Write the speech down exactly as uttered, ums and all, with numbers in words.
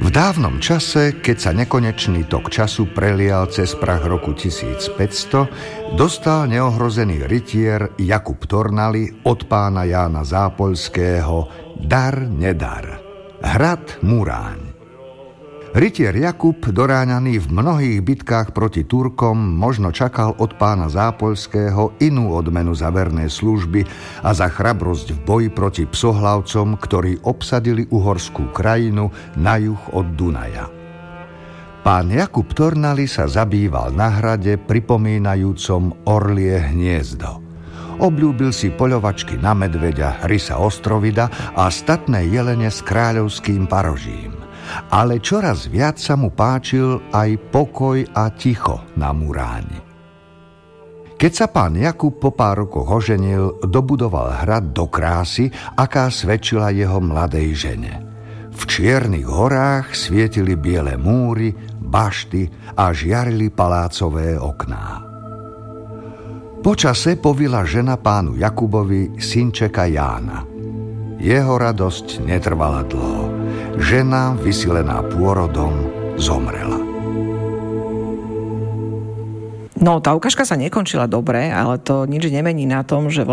V dávnom čase, keď sa nekonečný tok času prelial cez prah roku tisícpäťsto, dostal neohrozený rytier Jakub Tornali od pána Jána Zápoľského dar nedar. Hrad Muráň. Rytier Jakub, doráňaný v mnohých bitkách proti Turkom, možno čakal od pána Zápoľského inú odmenu za verné služby a za chrabrosť v boji proti psohlavcom, ktorí obsadili uhorskú krajinu na juh od Dunaja. Pán Jakub Tornali sa zabýval na hrade pripomínajúcom orlie hniezdo. Obľúbil si poľovačky na medveďa, rysa ostrovida a statné jelene s kráľovským parožím. Ale čoraz viac sa mu páčil aj pokoj a ticho na Muráni. Keď sa pán Jakub po pár rokoch oženil, dobudoval hrad do krásy, aká svedčila jeho mladej žene. V čiernych horách svietili biele múry, bašty a žiarili palácové okná. Počase povila žena pánu Jakubovi synčeka Jána. Jeho radosť netrvala dlho. Žena, vysilená pôrodom, zomrela. No, tá ukážka sa nekončila dobre, ale to nič nemení na tom, že